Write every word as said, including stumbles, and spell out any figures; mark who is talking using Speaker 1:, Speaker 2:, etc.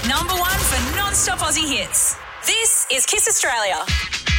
Speaker 1: Number one for non-stop Aussie hits. This is Kiss Australia.